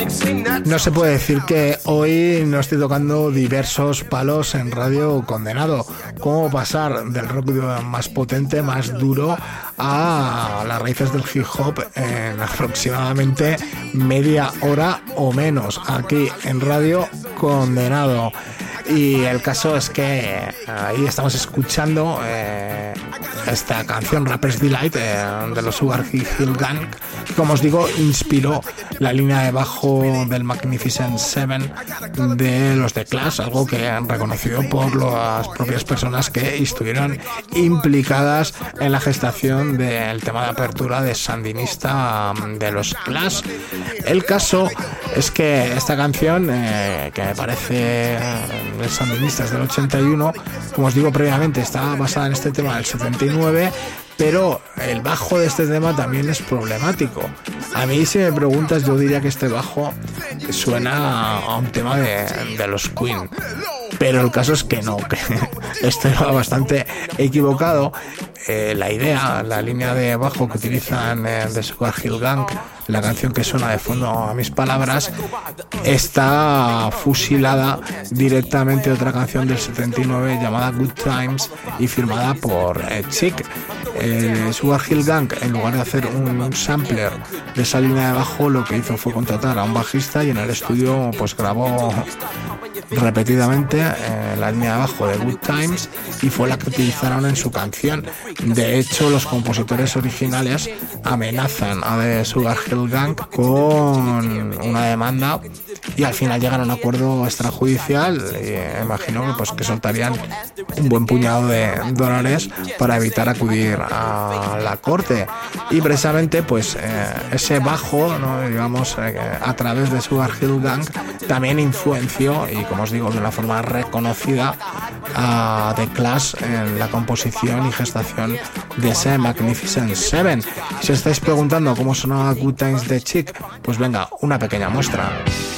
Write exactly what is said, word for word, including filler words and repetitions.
No se puede decir que hoy no estoy tocando diversos palos en Radio Condenado. ¿Cómo pasar del rock más potente, más duro, a las raíces del hip hop en aproximadamente media hora o menos aquí en Radio Condenado? Y el caso es que ahí estamos escuchando eh, esta canción Rapper's Delight eh, de los Sugar Hill Gang, que, como os digo, inspiró la línea de bajo del Magnificent Seven de los The Clash, algo que han reconocido por las propias personas que estuvieron implicadas en la gestación del tema de apertura de Sandinista de los Clash. El caso es que esta canción, eh, que me parece de Sandinistas del ochenta y uno, como os digo previamente, está basada en este tema del setenta y nueve, pero el bajo de este tema también es problemático. A mí, si me preguntas, yo diría que este bajo suena a un tema de, de los Queen, pero el caso es que no, que estoy bastante equivocado. Eh, la idea, la línea de bajo que utilizan eh, de Sugar Hill Gang, la canción que suena de fondo a mis palabras, está fusilada directamente de otra canción del setenta y nueve llamada Good Times y firmada por eh, Chic. Eh, Sugar Hill Gang, en lugar de hacer un, un sampler de esa línea de bajo, lo que hizo fue contratar a un bajista y en el estudio pues grabó repetidamente eh, la línea de bajo de Good Times y fue la que utilizaron en su canción. De hecho, los compositores originales amenazan a The Sugar Hill Gang con una demanda y al final llegan a un acuerdo extrajudicial y imagino que, pues, que soltarían un buen puñado de dólares para evitar acudir a la corte. Y precisamente pues eh, ese bajo, ¿no? digamos eh, a través de Sugar Hill Gang también influenció, y como os digo de una forma reconocida, a The Clash en la composición y gestación de ese Magnificent Seven. Si os estáis preguntando cómo sonaba Good Times de Chic, pues venga, una pequeña muestra.